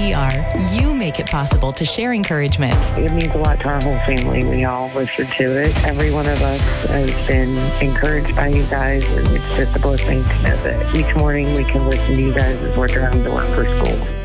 WER, you make it possible to share encouragement. It means a lot to our whole family. We all listen to it. Every one of us has been encouraged by you guys, and it's just a blessing to know that each morning we can listen to you guys as we're driving to work for school.